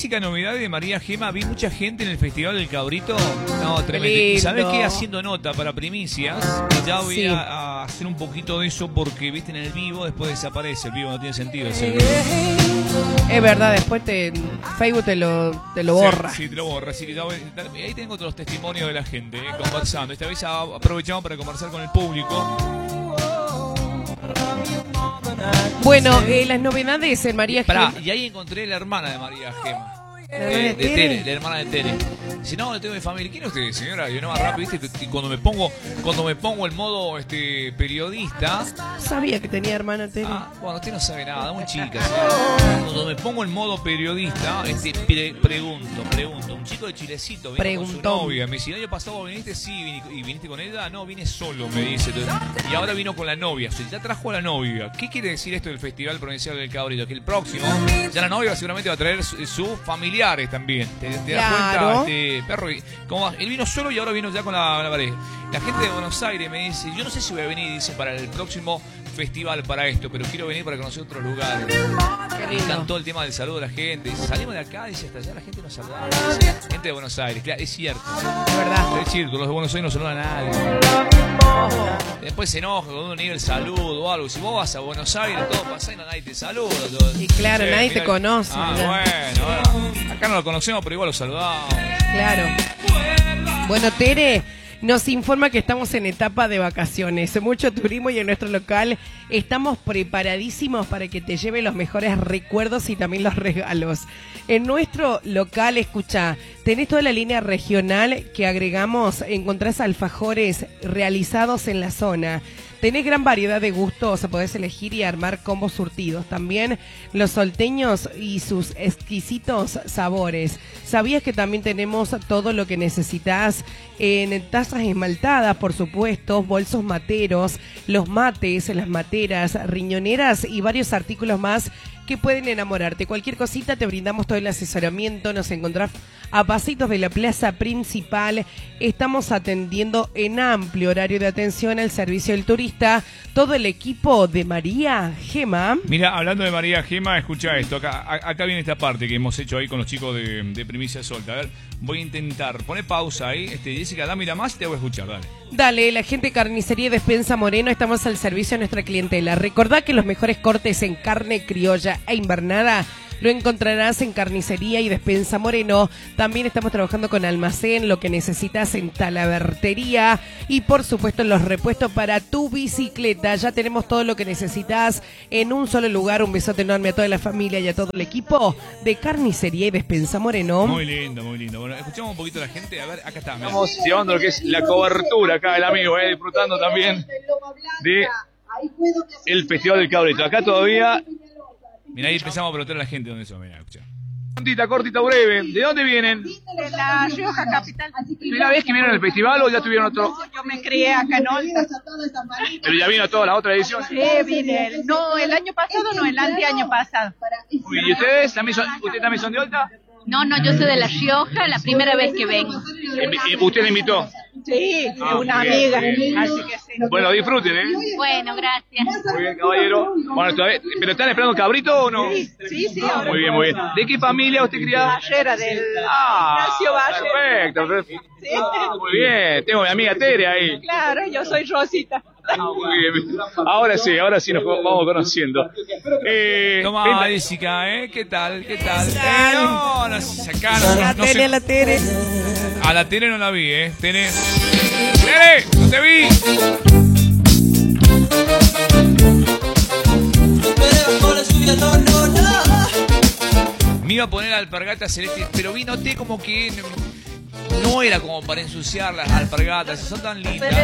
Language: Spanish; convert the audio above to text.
Jessica, novedad de María Gema, vi mucha gente en el Festival del Cabrito. No, tremendo. ¿Y sabés qué? Haciendo nota para primicias, ya voy a hacer un poquito de eso porque, viste, en el vivo después desaparece. El vivo no tiene sentido ese vivo. Es verdad, después Facebook te lo borra. Sí, te lo borra. Así que ya voy, ahí tengo otros testimonios de la gente, conversando. Esta vez aprovechamos para conversar con el público. Bueno, las novedades en María Gema. Y ahí encontré la hermana de María Gema. De Tere, la hermana de Tere. Dice, no, tengo mi familia. ¿Quién es usted, señora? Yo no más rápido, ¿viste? Y cuando me pongo el modo periodista. Sabía que tenía hermana Tere. Bueno, usted no sabe nada, muy chica. Cuando me pongo en modo periodista, pregunto. Un chico de Chilecito vino con su novia. Me dice, el año pasado viniste, sí, y viniste con ella. No, vine solo, me dice. Y ahora vino con la novia. O sea, ya trajo a la novia. ¿Qué quiere decir esto del Festival Provincial del Cabrito? Que el próximo, ya la novia seguramente va a traer sus familiares también. ¿Te das cuenta? Perro, ¿cómo va? Él vino solo y ahora vino ya con la pareja. La gente de Buenos Aires me dice, yo no sé si voy a venir, dice, para el próximo festival para esto, pero quiero venir para conocer otros lugares. Me encantó el tema del saludo de la gente. Dice, salimos de acá, dice, hasta allá la gente nos saluda. Gente de Buenos Aires, claro, es cierto. Es verdad. Es cierto, los de Buenos Aires no saludan a nadie. Después se enoja cuando uno niega el saludo o algo. Si vos vas a Buenos Aires, todo pasa y nadie te saluda. Y claro, nadie te conoce. Bueno, acá no lo conocemos, pero igual lo saludamos. Claro. Bueno, Tere nos informa que estamos en etapa de vacaciones, mucho turismo y en nuestro local estamos preparadísimos para que te lleve los mejores recuerdos y también los regalos. En nuestro local, escucha, tenés toda la línea regional que agregamos, encontrás alfajores realizados en la zona. Tenés gran variedad de gustos, podés elegir y armar combos surtidos. También los salteños y sus exquisitos sabores. ¿Sabías que también tenemos todo lo que necesitas en tazas esmaltadas, por supuesto, bolsos materos, los mates, las materas, riñoneras y varios artículos más que pueden enamorarte? Cualquier cosita te brindamos todo el asesoramiento. Nos encontrás a pasitos de la plaza principal. Estamos atendiendo en amplio horario de atención al servicio del turista. Todo el equipo de María Gema. Mira, hablando de María Gema, escucha esto. Acá viene esta parte que hemos hecho ahí con los chicos de Primicia Solta. A ver, voy a intentar. Pone pausa ahí. Jessica, dame la más y te voy a escuchar. Dale. Dale, la gente de Carnicería y Despensa Moreno, estamos al servicio de nuestra clientela. Recordá que los mejores cortes en carne criolla e invernada lo encontrarás en Carnicería y Despensa Moreno. También estamos trabajando con almacén, lo que necesitas en talabartería y por supuesto los repuestos para tu bicicleta. Ya tenemos todo lo que necesitas en un solo lugar. Un besote enorme a toda la familia y a todo el equipo de Carnicería y Despensa Moreno. Muy lindo, muy lindo. Bueno, escuchamos un poquito a la gente. A ver, acá está. Estamos llevando lo que es la cobertura acá, el amigo, disfrutando también de el Festival del Cabrito. Acá todavía... Mirá, ahí empezamos a preguntar a la gente dónde son. Mirá, escucha. Cortita, breve. ¿De dónde vienen? De La Rioja, capital. ¿Primera vez que vienen al festival o ya tuvieron otro? No, yo me crié acá en Olta. ¿Pero ya vino a todas las otras ediciones? Sí, vine. No, el año pasado, no, el anteaño pasado. ¿Y ustedes también son de Olta? No, yo soy de La Rioja, la primera vez que vengo. ¿Y usted le invitó? Sí, una amiga, así que sí. Bueno, disfruten, ¿eh? Bueno, gracias. Muy bien, caballero. Bueno, ¿pero están esperando cabrito o no? Sí. Muy bien, muy bien. ¿De qué familia usted criado? Ballera, del Ignacio Ballera. Perfecto. Sí. Muy bien, tengo a mi amiga Tere ahí. Claro, yo soy Rosita. Muy bien. Ahora sí nos vamos conociendo. Toma, Jessica, ¿qué tal? No, A la Tere. A la Tere no la vi, Tere, no te vi. Me iba a poner alpargata celeste, pero noté como que no era como para ensuciar las alpargatas, son tan lindas.